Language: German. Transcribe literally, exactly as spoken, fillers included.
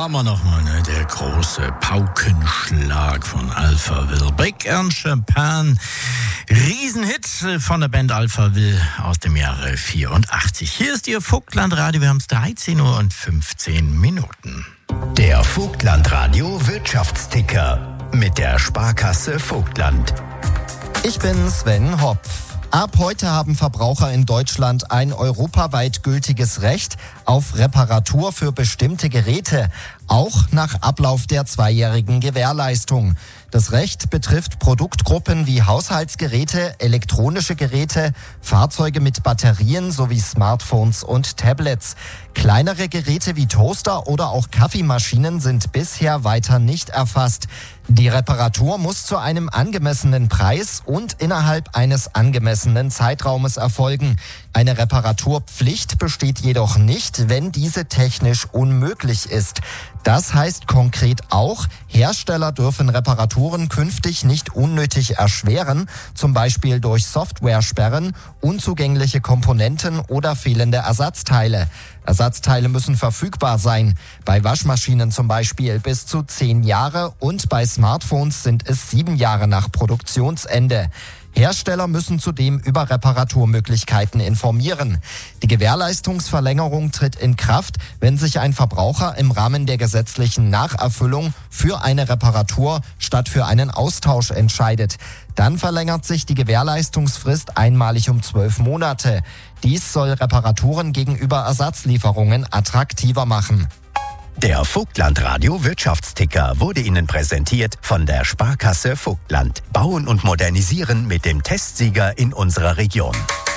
haben wir nochmal, ne? Der große Paukenschlag von Alphaville. Brick and Champagne. Riesenhit von der Band Alphaville aus dem Jahre vierundachtzig. Hier ist Ihr Vogtlandradio. Wir haben es dreizehn Uhr und fünfzehn Minuten. Der Vogtlandradio Wirtschaftsticker mit der Sparkasse Vogtland. Ich bin Sven Hopf. Ab heute haben Verbraucher in Deutschland ein europaweit gültiges Recht auf Reparatur für bestimmte Geräte, auch nach Ablauf der zweijährigen Gewährleistung. Das Recht betrifft Produktgruppen wie Haushaltsgeräte, elektronische Geräte, Fahrzeuge mit Batterien sowie Smartphones und Tablets. Kleinere Geräte wie Toaster oder auch Kaffeemaschinen sind bisher weiter nicht erfasst. Die Reparatur muss zu einem angemessenen Preis und innerhalb eines angemessenen Zeitraumes erfolgen. Eine Reparaturpflicht besteht jedoch nicht, wenn diese technisch unmöglich ist. Das heißt konkret auch, Hersteller dürfen Reparaturen künftig nicht unnötig erschweren, zum Beispiel durch Softwaresperren, unzugängliche Komponenten oder fehlende Ersatzteile. Ersatzteile müssen verfügbar sein. Bei Waschmaschinen zum Beispiel bis zu zehn Jahre und bei Smartphones sind es sieben Jahre nach Produktionsende. Hersteller müssen zudem über Reparaturmöglichkeiten informieren. Die Gewährleistungsverlängerung tritt in Kraft, wenn sich ein Verbraucher im Rahmen der gesetzlichen Nacherfüllung für eine Reparatur statt für einen Austausch entscheidet. Dann verlängert sich die Gewährleistungsfrist einmalig um zwölf Monate. Dies soll Reparaturen gegenüber Ersatzlieferungen attraktiver machen. Der Vogtlandradio Wirtschaftsticker wurde Ihnen präsentiert von der Sparkasse Vogtland. Bauen und modernisieren mit dem Testsieger in unserer Region.